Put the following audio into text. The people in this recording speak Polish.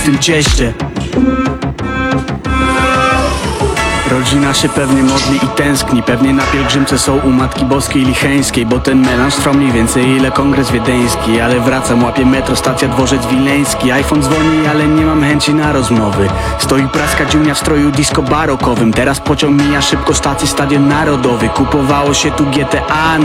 tym cieście. Rodzina się pewnie modli i tęskni. Pewnie na pielgrzymce są u Matki Boskiej Licheńskiej, bo ten melanż trwał mniej więcej ile kongres wiedeński. Ale wracam, łapię metro, stacja dworzec wileński. iPhone dzwoni, ale nie mam chęci na rozmowy. Stoi praska dziunia w stroju disco barokowym. Teraz pociąg mija szybko stację, Stadion Narodowy. Kupowało się tu GTA